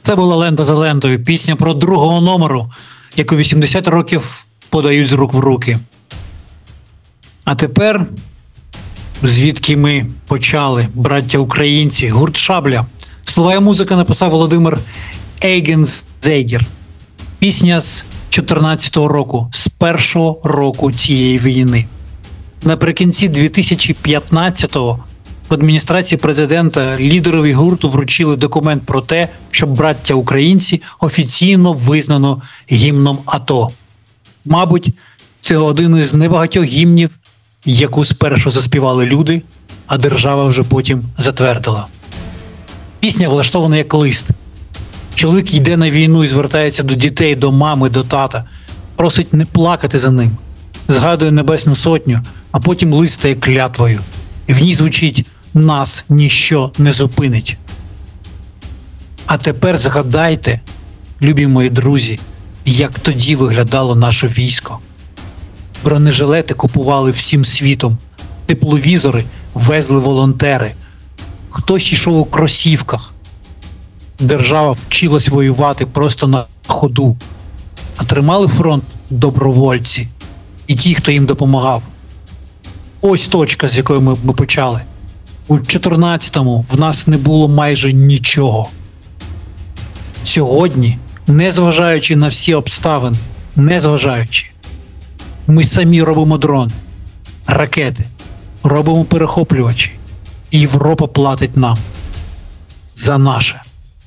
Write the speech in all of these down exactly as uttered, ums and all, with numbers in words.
Це була «Лента за лентою», пісня про другого номеру, яку вісімдесят років подають з рук в руки. А тепер, звідки ми почали, браття українці, гурт «Шабля». Слова і музика написав Володимир Ейгензейгер. Пісня з чотирнадцятого року, з першого року цієї війни. Наприкінці дві тисячі п'ятнадцятого в адміністрації президента лідерові гурту вручили документ про те, що браття українці офіційно визнано гімном АТО. Мабуть, це один із небагатьох гімнів, яку спершу заспівали люди, а держава вже потім затвердила. Пісня влаштована як лист. Чоловік йде на війну і звертається до дітей, до мами, до тата. Просить не плакати за ним. Згадує Небесну Сотню, а потім лист стає клятвою. І в ній звучить «Нас ніщо не зупинить». А тепер згадайте, любі мої друзі, як тоді виглядало наше військо. Бронежилети купували всім світом, тепловізори везли волонтери, хтось йшов у кросівках. Держава вчилась воювати просто на ходу, а тримали фронт добровольці і ті, хто їм допомагав. Ось точка, з якої ми, ми почали. У чотирнадцятому в нас не було майже нічого. Сьогодні, незважаючи на всі обставини, незважаючи, ми самі робимо дрон, ракети, робимо перехоплювачі, і Європа платить нам за наше.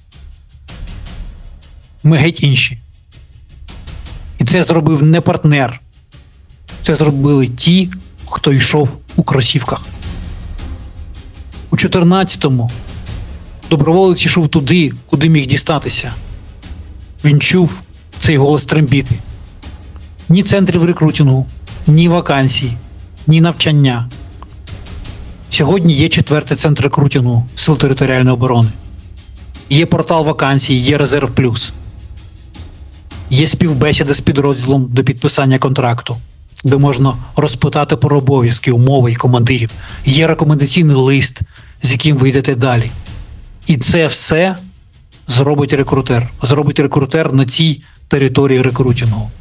Ми геть інші. І це зробив не партнер. Це зробили ті, хто йшов у кросівках. У чотирнадцятому доброволець йшов туди, куди міг дістатися. Він чув цей голос трембіти. Ні центрів рекрутингу, ні вакансій, ні навчання. Сьогодні є четвертий центр рекрутингу Сил територіальної оборони. Є портал вакансій, є Резерв Плюс. Є співбесіда з підрозділом до підписання контракту, де можна розпитати про обов'язки, умови і командирів. Є рекомендаційний лист, з яким ви йдете далі. І це все зробить рекрутер. Зробить рекрутер на цій території рекрутингу.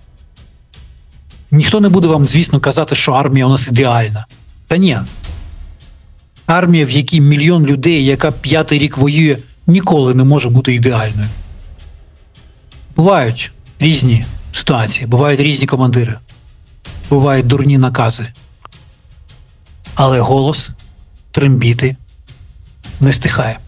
Ніхто не буде вам, звісно, казати, що армія у нас ідеальна. Та ні. Армія, в якій мільйон людей, яка п'ятий рік воює, ніколи не може бути ідеальною. Бувають різні ситуації, бувають різні командири, бувають дурні накази. Але голос трембіти не стихає.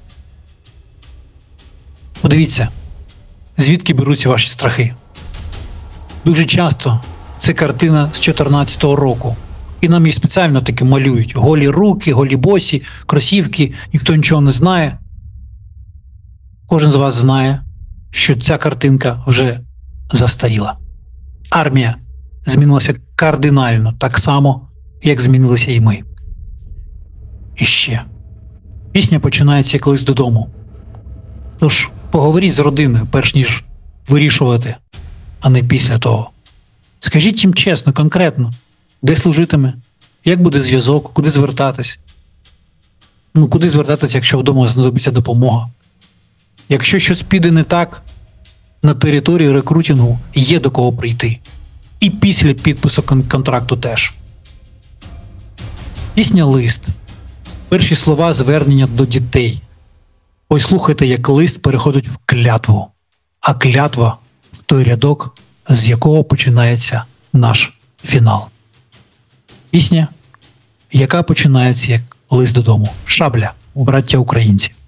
Подивіться, звідки беруться ваші страхи. Дуже часто це картина з чотирнадцятого року. І нам її спеціально таки малюють. Голі руки, голі босі, кросівки, ніхто нічого не знає. Кожен з вас знає, що ця картинка вже застаріла. Армія змінилася кардинально, так само, як змінилися і ми. І ще. Пісня починається колись додому. Тож поговоріть з родиною, перш ніж вирішувати, а не після того. Скажіть їм чесно, конкретно, де служитиме, як буде зв'язок, куди звертатись. Ну, куди звертатись, якщо вдома знадобиться допомога. Якщо щось піде не так, на території рекрутингу є до кого прийти. І після підпису контракту теж. Пісня «Лист». Перші слова звернення до дітей. Ось слухайте, як лист переходить в клятву. А клятва в той рядок, з якого починається наш фінал. Пісня, яка починається як лист додому. «Шабля», браття українці.